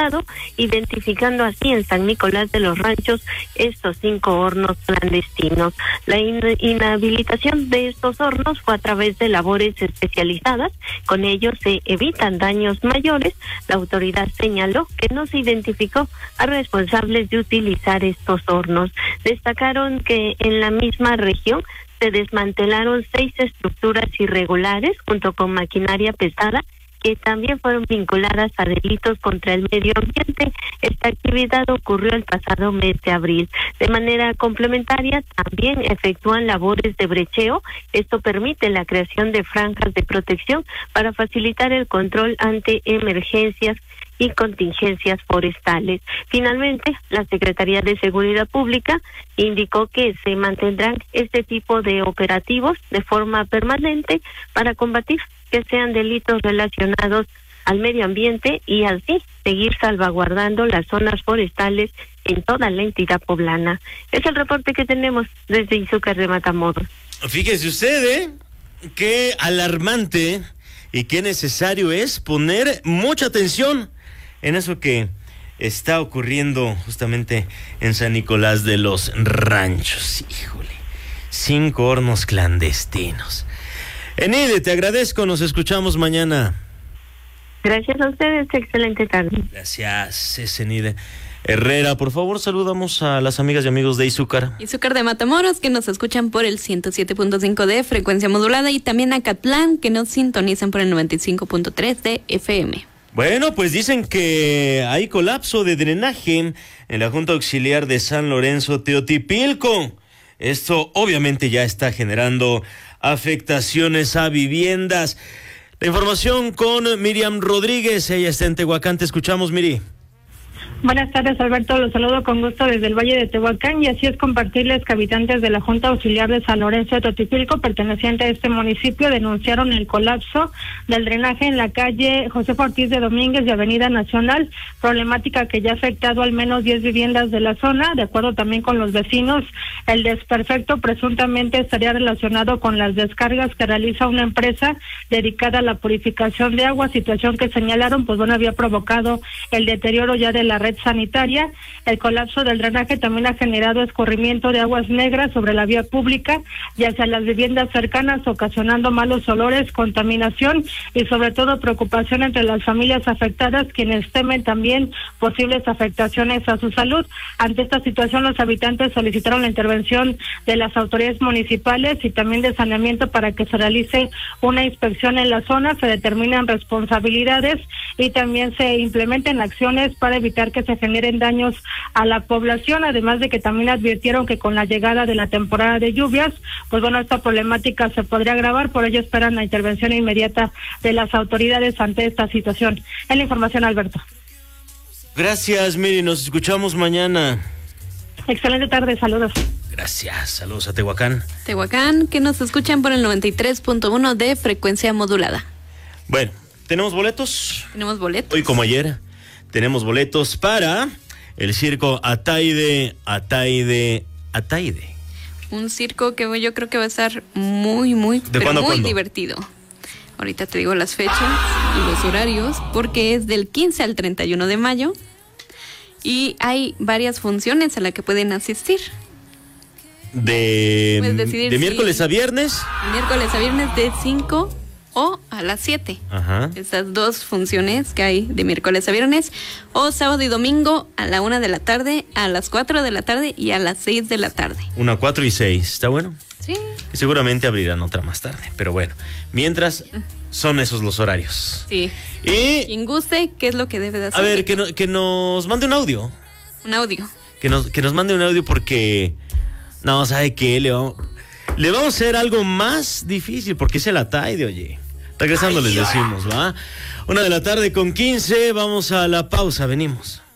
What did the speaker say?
estado, identificando así en San Nicolás de los Ranchos estos 5 hornos clandestinos. La inhabilitación de estos hornos fue a través de labores especializadas. Con ello se evitan daños mayores. La autoridad señaló que no se identificó a responsables de utilizar estos hornos. Destacaron que en la misma región se desmantelaron 6 estructuras irregulares junto con maquinaria pesada que también fueron vinculadas a delitos contra el medio ambiente. Esta actividad ocurrió el pasado mes de abril. De manera complementaria, también efectúan labores de brecheo. Esto permite la creación de franjas de protección para facilitar el control ante emergencias y contingencias forestales. Finalmente, la Secretaría de Seguridad Pública indicó que se mantendrán este tipo de operativos de forma permanente para combatir que sean delitos relacionados al medio ambiente y así seguir salvaguardando las zonas forestales en toda la entidad poblana. Es el reporte que tenemos desde Izúcar de Matamoros. Fíjese usted, qué alarmante y qué necesario es poner mucha atención en eso que está ocurriendo justamente en San Nicolás de los Ranchos. Híjole, 5 hornos clandestinos. Enide, te agradezco, nos escuchamos mañana. Gracias a ustedes, excelente tarde. Gracias, Enide. Herrera, por favor, saludamos a las amigas y amigos de Izúcar. Izúcar de Matamoros, que nos escuchan por el 107.5 de frecuencia modulada, y también a Catlán, que nos sintonizan por el 95.3 de FM. Bueno, pues dicen que hay colapso de drenaje en la Junta Auxiliar de San Lorenzo Teotipilco. Esto obviamente ya está generando afectaciones a viviendas. La información con Miriam Rodríguez, ella está en Tehuacán. Te escuchamos, Miri. Buenas tardes, Alberto, los saludo con gusto desde el Valle de Tehuacán, y así es compartirles que habitantes de la Junta Auxiliar de San Lorenzo de Teotipilco, perteneciente a este municipio, denunciaron el colapso del drenaje en la calle José Ortiz de Domínguez de Avenida Nacional, problemática que ya ha afectado al menos 10 viviendas de la zona. De acuerdo también con los vecinos, el desperfecto presuntamente estaría relacionado con las descargas que realiza una empresa dedicada a la purificación de agua, situación que señalaron, pues bueno, había provocado el deterioro ya de la red sanitaria. El colapso del drenaje también ha generado escurrimiento de aguas negras sobre la vía pública y hacia las viviendas cercanas, ocasionando malos olores, contaminación y sobre todo preocupación entre las familias afectadas, quienes temen también posibles afectaciones a su salud. Ante esta situación, los habitantes solicitaron la intervención de las autoridades municipales y también de saneamiento para que se realice una inspección en la zona, se determinen responsabilidades y también se implementen acciones para evitar que se generen daños a la población, además de que también advirtieron que con la llegada de la temporada de lluvias, pues bueno, esta problemática se podría agravar, por ello esperan la intervención inmediata de las autoridades ante esta situación. Es la información, Alberto. Gracias, Miri, nos escuchamos mañana. Excelente tarde, saludos. Gracias, saludos a Tehuacán. Tehuacán, que nos escuchan por el 93.1 de frecuencia modulada. Bueno, ¿tenemos boletos? Tenemos boletos. Hoy como ayer, tenemos boletos para el circo Ataide. Un circo que yo creo que va a estar muy divertido. Ahorita te digo las fechas y los horarios, porque es del 15 al 31 de mayo y hay varias funciones a las que pueden asistir. De miércoles a viernes. Miércoles a viernes de 5 o a las 7. Ajá. Esas 2 funciones que hay de miércoles a viernes. O sábado y domingo a la 1 de la tarde, a las 4 de la tarde y a las 6 de la tarde. 1, 4 y 6. ¿Está bueno? Sí. Y seguramente abrirán otra más tarde. Pero bueno, mientras son esos los horarios. Sí. Y quien guste, ¿qué es lo que debe de hacer? a ver, que nos mande un audio. Un audio. Que nos mande un audio porque... No, ¿sabe qué? Le vamos a hacer algo más difícil porque es el Ataide, oye. Regresando les decimos, ¿va? 1 de la tarde con 15, vamos a la pausa, venimos.